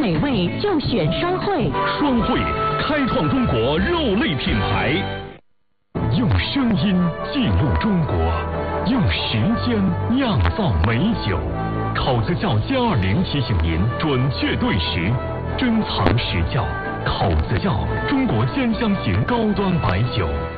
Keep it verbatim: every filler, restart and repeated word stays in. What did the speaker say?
美味就选双汇。 双汇开创中国肉类品牌，用声音记录中国，用时间酿造美酒。考子窖歼二零提醒您准确对时，珍藏实窖。考子窖，中国兼香型高端白酒。